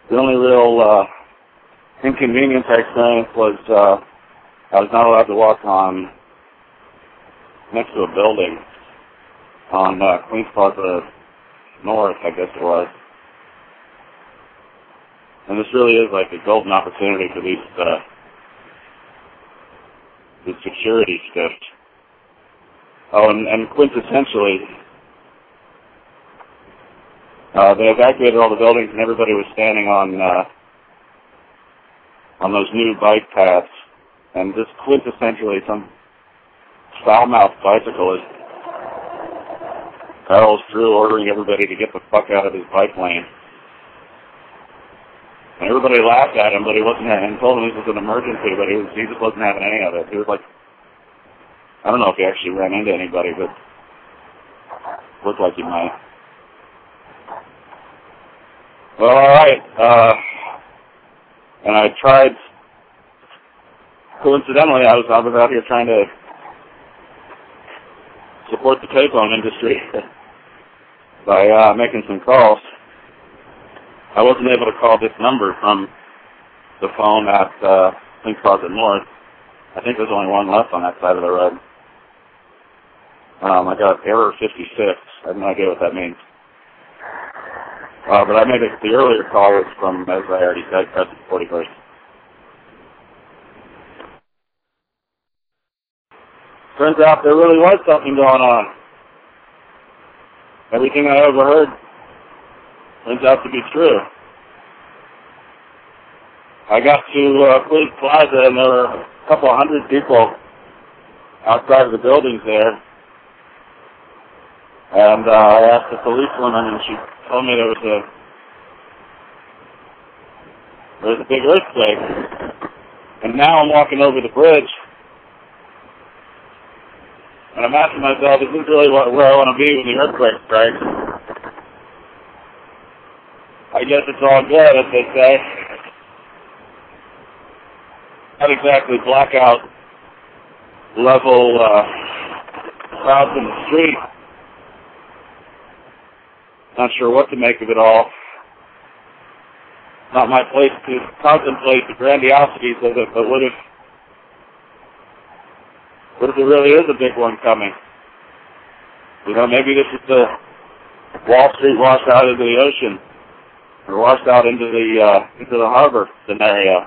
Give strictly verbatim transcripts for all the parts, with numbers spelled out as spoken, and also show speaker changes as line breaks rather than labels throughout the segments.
The only real uh, inconvenience I experienced was uh, I was not allowed to walk on next to a building on uh, Queens Plaza North, I guess it was. And this really is like a golden opportunity for these uh, the security stiffed. Oh, and, and quintessentially, uh, they evacuated all the buildings and everybody was standing on uh, on those new bike paths. And just quintessentially, some foul-mouthed bicyclist barrels through ordering everybody to get the fuck out of his bike lane. And everybody laughed at him, but he wasn't, and told him this was an emergency, but he, was, he just wasn't having any of it. He was like, I don't know if he actually ran into anybody, but looked like he might. Well, all right. Uh, and I tried, coincidentally, I was, I was out here trying to support the payphone industry by uh, making some calls. I wasn't able to call this number from the phone at uh, Queens Plaza North. I think there's only one left on that side of the road. Um, I got error fifty-six. I have no idea what that means. Uh, but I made it, the earlier call was from, as I already said, Crescent forty-first. Turns out there really was something going on. Everything I overheard turns out to be true. I got to uh, Queens Plaza and there were a couple of hundred people outside of the buildings there. And uh, I asked the policewoman and she told me there was a there was a big earthquake. And now I'm walking over the bridge and I'm asking myself, is this really where I want to be when the earthquake strikes? I guess it's all good, as they say. Not exactly blackout level uh, crowds in the street. Not sure what to make of it all. Not my place to contemplate the grandiosities of it, but what if, what if there really is a big one coming? You know, maybe this is the Wall Street washed out into the ocean, or washed out into the uh, into the harbor scenario.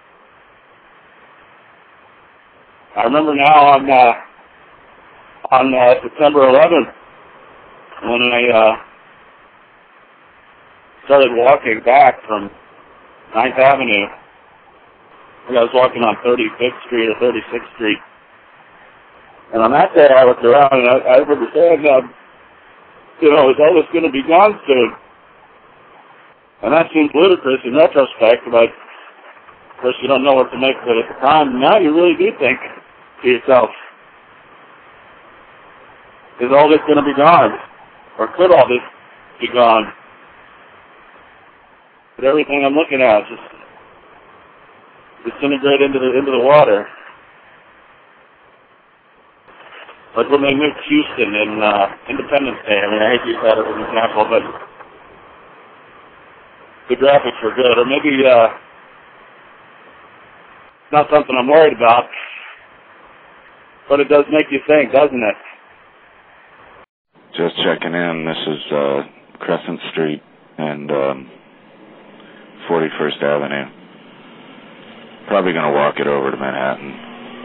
I remember now on uh, on uh, September eleventh when I uh, started walking back from Ninth Avenue. I think I was walking on thirty-fifth Street or thirty-sixth Street. And on that day, I looked around and I, I remember saying, uh, you know, is all this going to be gone soon? And that seems ludicrous in retrospect, but of course you don't know what to make of it at the time. Now you really do think to yourself, is all this going to be gone? Or could all this be gone? But everything I'm looking at just disintegrate into the into the water. Like when they moved Houston in uh, Independence Day. I mean, I hate to use that as an example, but the graphics were good. Or maybe uh, it's not something I'm worried about, but it does make you think, doesn't it?
Just checking in. This is uh, Crescent Street and um, forty-first Avenue. Probably going to walk it over to Manhattan.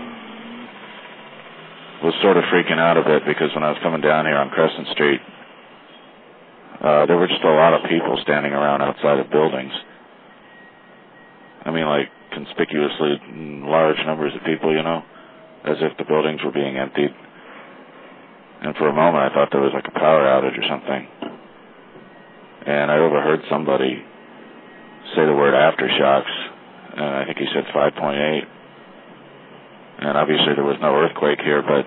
Was sort of freaking out a bit because when I was coming down here on Crescent Street, uh, there were just a lot of people standing around outside of buildings. I mean, like, conspicuously large numbers of people, you know, as if the buildings were being emptied. And for a moment I thought there was like a power outage or something. And I overheard somebody say the word aftershocks, and I think he said five point eight. And obviously there was no earthquake here, but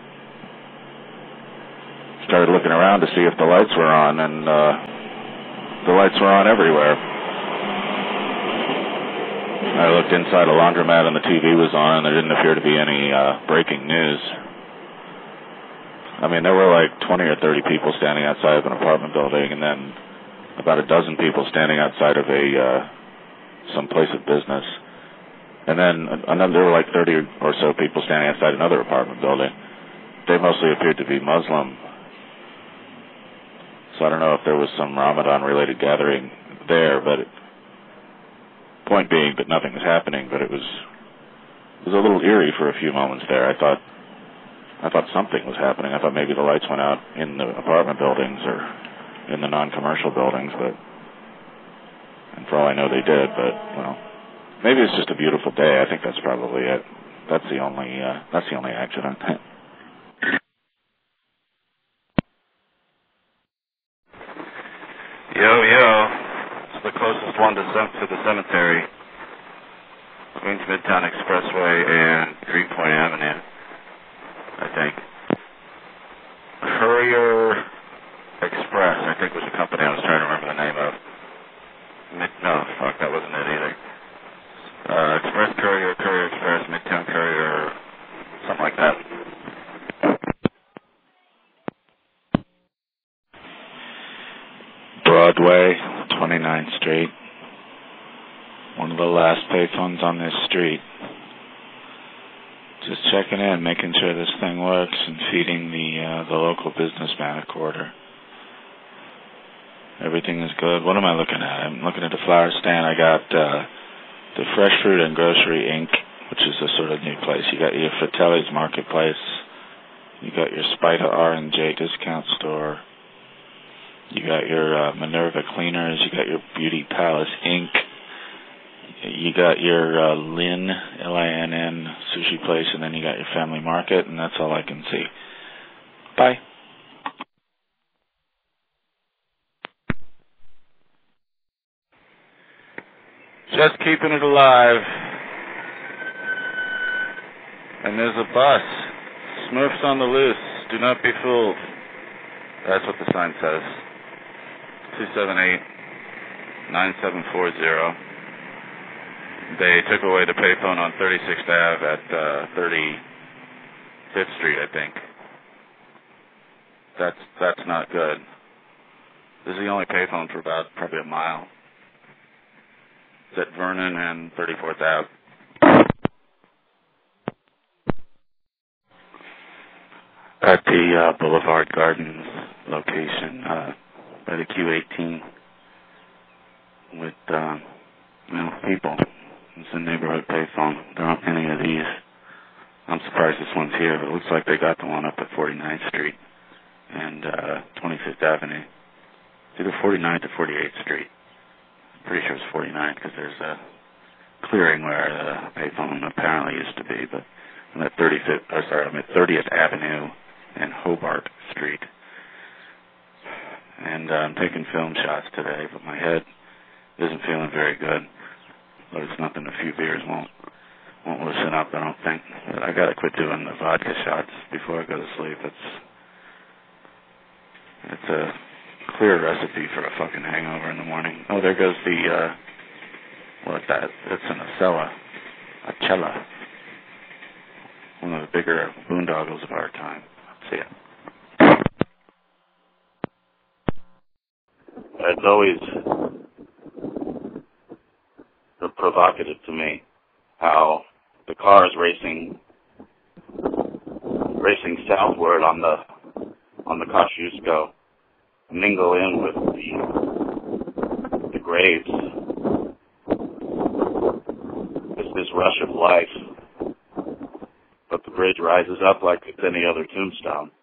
started looking around to see if the lights were on, and uh, the lights were on everywhere. I looked inside a laundromat and the T V was on, and there didn't appear to be any uh, breaking news. I mean, there were like twenty or thirty people standing outside of an apartment building, and then about a dozen people standing outside of a uh, some place of business. And then another, there were like thirty or so people standing outside another apartment building. They mostly appeared to be Muslim. So I don't know if there was some Ramadan-related gathering there, but it, point being that nothing was happening, but it was it was a little eerie for a few moments there. I thought I thought something was happening. I thought maybe the lights went out in the apartment buildings or in the non-commercial buildings, but and for all I know they did, but well, maybe it's just a beautiful day. I think that's probably it. That's the only uh, that's the only accident. Yo, yo. It's the closest one to, sem- to the cemetery. Queens Midtown Expressway and Greenpoint Avenue, I think. Courier Express, I think was the company I was trying to remember the name of. Mid- no, fuck, that wasn't it either. Uh, Express Courier, Courier Express, Midtown Courier, something like that. Broadway, twenty-ninth Street. One of the last payphones on this street. Just checking in, making sure this thing works, and feeding the uh, the local businessman a quarter. Everything is good. What am I looking at? I'm looking at the flower stand. I got uh, the Fresh Fruit and Grocery Incorporated, which is a sort of new place. You got your Fratelli's Marketplace. You got your Spida R and J discount store. You got your uh, Minerva Cleaners. You got your Beauty Palace Incorporated. You got your uh, Lin, L I N N, sushi place, and then you got your Family Market, and that's all I can see. Bye. Just keeping it alive. And there's a bus. Smurfs on the loose. Do not be fooled. That's what the sign says. two seven eight, nine seven four zero. They took away the payphone on thirty-sixth Avenue at uh, thirty-fifth Street, I think. That's that's not good. This is the only payphone for about probably a mile. It's at Vernon and thirty-fourth Avenue. At the uh, Boulevard Gardens location uh, by the Q eighteen with uh, you know, people. It's a neighborhood payphone. There aren't any of these. I'm surprised this one's here, but it looks like they got the one up at forty-ninth Street and uh, twenty-fifth Avenue. It's either forty-ninth or forty-eighth Street. I'm pretty sure it's forty-ninth because there's a clearing where the payphone apparently used to be, but I'm at thirty-fifth, or sorry, I'm at thirtieth Avenue and Hobart Street. And uh, I'm taking film shots today, but my head isn't feeling very good. But it's nothing a few beers won't won't loosen up, I don't think. But I gotta quit doing the vodka shots before I go to sleep. It's it's a clear recipe for a fucking hangover in the morning. Oh, there goes the uh what's that? It's an Acela. Acela. One of the bigger boondoggles of our time. See ya. It's always provocative to me how the car is racing racing southward on the on the Kosciuszko, mingle in with the the graves. It's this rush of life, but the bridge rises up like it's any other tombstone.